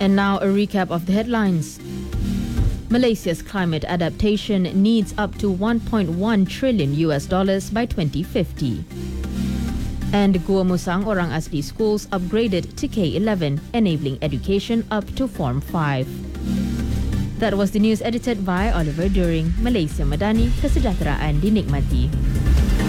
And now a recap of the headlines. Malaysia's climate adaptation needs up to $1.1 trillion by 2050. And Gua Musang Orang Asli schools upgraded to K11, enabling education up to Form 5. That was the news edited by Oliver During. Malaysia Madani, kesejahteraan dinikmati.